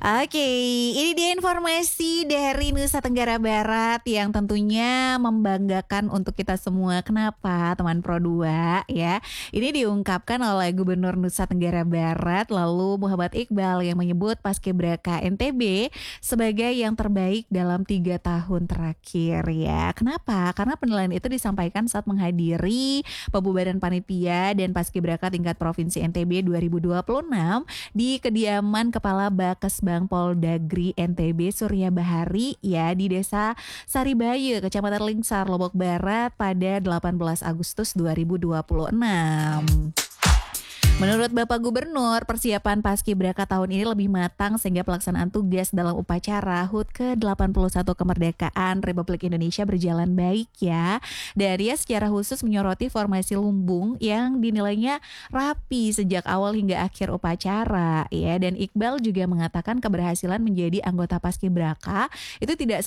Oke, ini dia informasi dari Nusa Tenggara Barat yang tentunya membanggakan untuk kita semua. Kenapa, teman Pro 2 ya? Ini diungkapkan oleh Gubernur Nusa Tenggara Barat, lalu Muhammad Iqbal yang menyebut Paskibraka NTB sebagai yang terbaik dalam 3 tahun terakhir ya. Kenapa? Karena penilaian itu disampaikan saat menghadiri pembubaran panitia dan Paskibraka tingkat Provinsi NTB 2026 di kediaman Kepala Bakesbang Poldagri NTB Surya Bahari ya di Desa Saribaye, Kecamatan Lingsar, Lombok Barat pada 18 Agustus 2026. Menurut Bapak Gubernur, persiapan Paskibraka tahun ini lebih matang sehingga pelaksanaan tugas dalam upacara HUT ke-81 kemerdekaan Republik Indonesia berjalan baik ya. Daria secara khusus menyoroti formasi lumbung yang dinilainya rapi sejak awal hingga akhir upacara ya. Dan Iqbal juga mengatakan keberhasilan menjadi anggota Paskibraka itu tidak